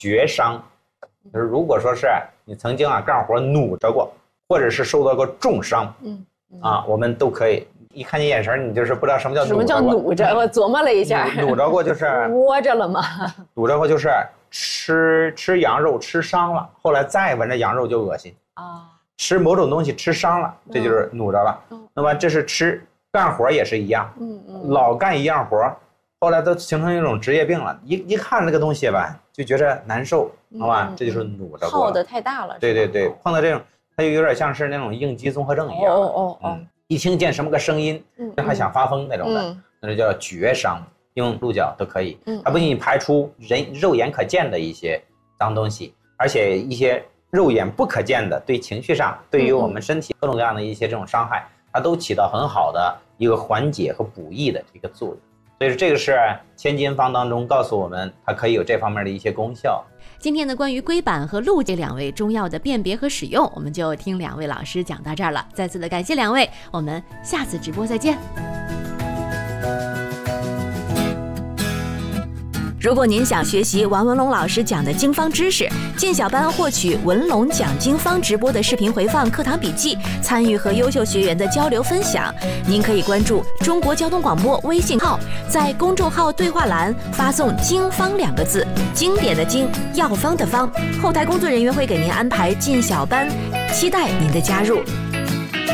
厥伤，就是如果说是你曾经干活努着过，或者是受到过重伤，我们都可以。一看你眼神，你就是不知道什么叫努着。我琢磨了一下， 努着过就是窝着了吗？ 努着过就是吃羊肉吃伤了，后来再闻着羊肉就恶心吃某种东西吃伤了，这就是努着了。那么这是干活也是一样，老干一样活，后来都形成一种职业病了。一看这个东西吧，就觉着难受，好吧？这就是努着过。 耗的太大了。 对，碰到这种，它就有点像是那种应激综合症一样。一听见什么个声音，还想发疯那种的，那就叫厥伤，用鹿角都可以。它不仅排出肉眼可见的一些脏东西，而且一些肉眼不可见的对情绪上，对于我们身体各种各样的一些这种伤害，它都起到很好的一个缓解和补益的这个作用。所以这个是千金方当中告诉我们，它可以有这方面的一些功效。 今天的关于龟板和鹿这2味中药的辨别和使用，我们就听2位老师讲到这儿了。再次的感谢2位，我们下次直播再见。如果您想学习王文龙老师讲的经方知识，进小班获取文龙讲经方直播的视频回放、课堂笔记，参与和优秀学员的交流分享，您可以关注中国交通广播微信号，在公众号对话栏发送“经方”2个字，经典的经，药方的方，后台工作人员会给您安排进小班，期待您的加入。